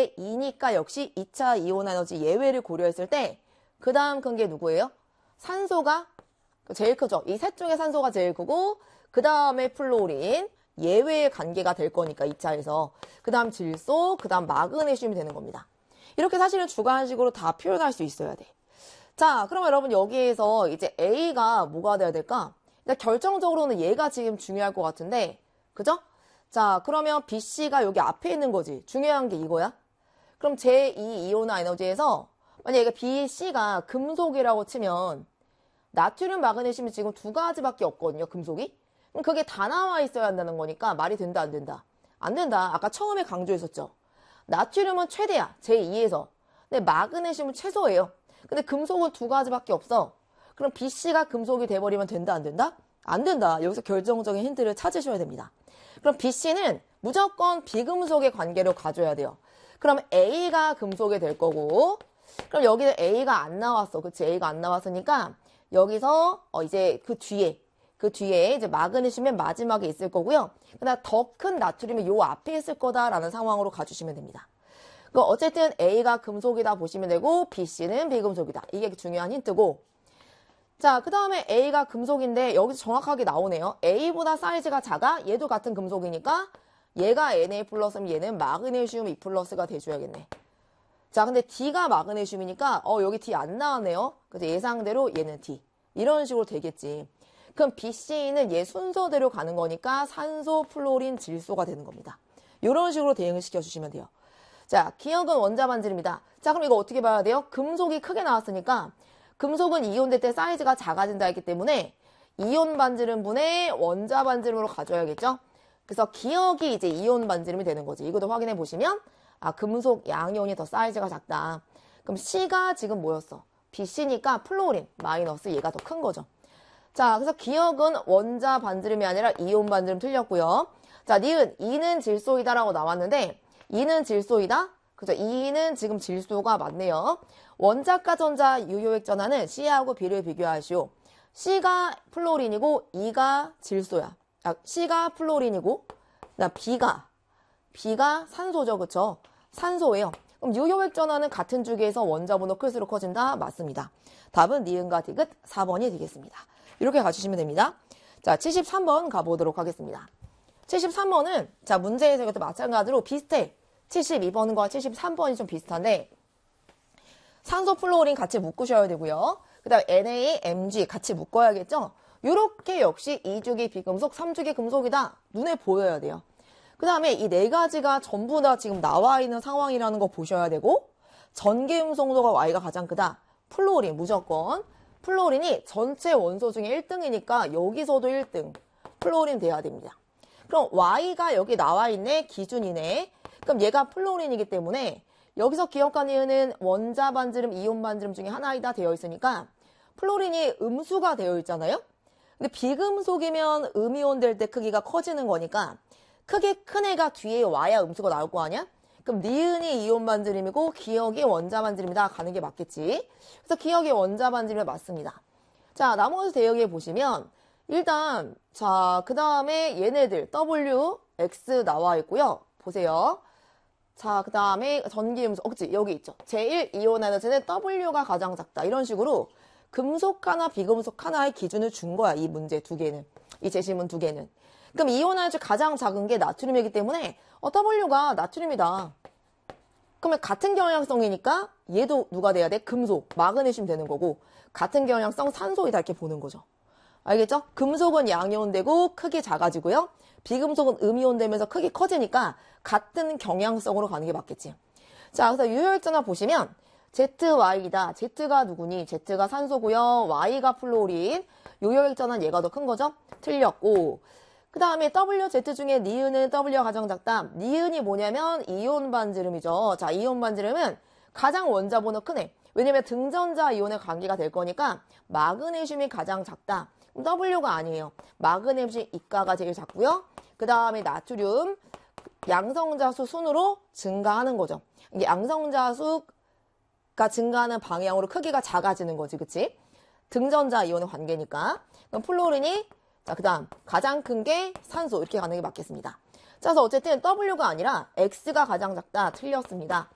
제2니까 역시 2차 이온 에너지 예외를 고려했을 때 그 다음 큰 게 누구예요? 산소가 제일 크죠. 이 셋 중에 산소가 제일 크고 그 다음에 플로린 예외의 관계가 될 거니까 2차에서 그 다음 질소, 그 다음 마그네슘이 되는 겁니다. 이렇게 사실은 주관식으로 다 표현할 수 있어야 돼. 자, 그러면 여러분 여기에서 이제 A가 뭐가 돼야 될까? 일단 결정적으로는 얘가 지금 중요할 것 같은데, 그죠? 자, 그러면 BC가 여기 앞에 있는 거지. 중요한 게 이거야. 그럼 제2 이온화 에너지에서 만약에 얘가 BC가 금속이라고 치면 나트륨, 마그네슘이 지금 두 가지밖에 없거든요, 금속이. 그럼 그게 다 나와 있어야 한다는 거니까 말이 된다, 안 된다? 안 된다. 아까 처음에 강조했었죠. 나트륨은 최대야, 제2에서. 근데 마그네슘은 최소예요. 근데 금속은 두 가지밖에 없어. 그럼 BC가 금속이 돼버리면 된다, 안 된다? 안 된다. 여기서 결정적인 힌트를 찾으셔야 됩니다. 그럼 BC는 무조건 비금속의 관계로 가져야 돼요. 그럼 A가 금속이 될 거고, 그럼 여기는 A가 안 나왔어. 그치? A가 안 나왔으니까 여기서 이제 그 뒤에 이제 마그네슘이 마지막에 있을 거고요. 그다음 더 큰 나트륨이 요 앞에 있을 거다라는 상황으로 가주시면 됩니다. 그 어쨌든 A가 금속이다 보시면 되고 BC는 비금속이다. 이게 중요한 힌트고. 자, 그 다음에 A가 금속인데 여기서 정확하게 나오네요. A보다 사이즈가 작아? 얘도 같은 금속이니까 얘가 Na 플러스면 얘는 마그네슘 2 플러스가 돼줘야겠네. 자, 근데 D가 마그네슘이니까 여기 D 안 나왔네요. 그래서 예상대로 얘는 D. 이런 식으로 되겠지. 그럼 BC는 얘 순서대로 가는 거니까 산소, 플로린, 질소가 되는 겁니다. 이런 식으로 대응을 시켜주시면 돼요. 자, 기억은 원자 반지름이다. 자, 그럼 이거 어떻게 봐야 돼요? 금속이 크게 나왔으니까 금속은 이온될 때 사이즈가 작아진다 했기 때문에 이온 반지름분의 원자 반지름으로 가져야겠죠? 그래서 기억이 이제 이온 반지름이 되는 거지. 이것도 확인해 보시면 금속 양이온이 더 사이즈가 작다. 그럼 C가 지금 뭐였어? BC니까 플로린 마이너스 얘가 더 큰 거죠. 자, 그래서 기억은 원자 반지름이 아니라 이온 반지름 틀렸고요. 자, 니은 2는 질소이다라고 나왔는데 2는 질소이다? 그죠? 2는 지금 질소가 맞네요. 원자과 전자 유효액 전하는 C하고 B를 비교하시오. C가 플로린이고 2가 질소야. C가 플로린이고 B가 산소죠. 그쵸? 산소예요. 그럼 유효액 전하는 같은 주기에서 원자 번호 클수록 커진다? 맞습니다. 답은 니은과 디귿 4번이 되겠습니다. 이렇게 가주시면 됩니다. 자, 73번 가보도록 하겠습니다. 73번은 자 문제에서 이것도 마찬가지로 비슷해. 72번과 73번이 좀 비슷한데 산소 플로린 같이 묶으셔야 되고요. 그 다음에 Na, Mg 같이 묶어야겠죠? 이렇게 역시 2주기 비금속, 3주기 금속이다. 눈에 보여야 돼요. 그 다음에 이 네 가지가 전부 다 지금 나와 있는 상황이라는 거 보셔야 되고 전기 음성도가 Y가 가장 크다. 플로린 무조건. 플로린이 전체 원소 중에 1등이니까 여기서도 1등. 플로린 돼야 됩니다. 그럼 Y가 여기 나와 있네. 기준이네. 그럼 얘가 플로린이기 때문에 여기서 기억과 니은은 원자 반지름, 이온 반지름 중에 하나이다 되어 있으니까 플로린이 음수가 되어 있잖아요. 근데 비금속이면 음이온 될 때 크기가 커지는 거니까 크기 큰 애가 뒤에 와야 음수가 나올 거 아니야? 그럼 니은이 이온 반지름이고 기억이 원자 반지름이다 가는 게 맞겠지. 그래서 기억이 원자 반지름이 맞습니다. 자, 나머지 대역에 보시면 일단 자, 그 다음에 얘네들 W, X 나와 있고요. 보세요. 자, 그 다음에 전기음수, 그치? 여기 있죠. 제1 이온 에너지는 W가 가장 작다. 이런 식으로 금속 하나, 비금속 하나의 기준을 준 거야. 이 문제 두 개는. 이 제시문 두 개는. 그럼 이온 에너지 가장 작은 게 나트륨이기 때문에 W가 나트륨이다. 그러면 같은 경향성이니까 얘도 누가 돼야 돼? 금속, 마그네슘 되는 거고 같은 경향성 산소이다 이렇게 보는 거죠. 알겠죠? 금속은 양이온 되고 크기 작아지고요. 비금속은 음이온 되면서 크기 커지니까 같은 경향성으로 가는 게 맞겠지. 자, 그래서 유효액전화 보시면 ZY다. Z가 누구니? Z가 산소고요. Y가 플로린. 유효액전환 얘가 더 큰 거죠? 틀렸고. 그 다음에 WZ 중에 니은은 W가 가장 작다. 니은이 뭐냐면 이온 반지름이죠. 자, 이온 반지름은 가장 원자 번호 크네. 왜냐면 등전자 이온의 관계가 될 거니까 마그네슘이 가장 작다. W가 아니에요. 마그네슘 이가가 제일 작고요. 그 다음에 나트륨 양성자수 순으로 증가하는 거죠. 이게 양성자수가 증가하는 방향으로 크기가 작아지는 거지, 그치? 등전자 이온의 관계니까. 그럼 플로린이 자, 그 다음 가장 큰 게 산소 이렇게 가는 게 맞겠습니다. 자, 그래서 어쨌든 W가 아니라 X가 가장 작다. 틀렸습니다.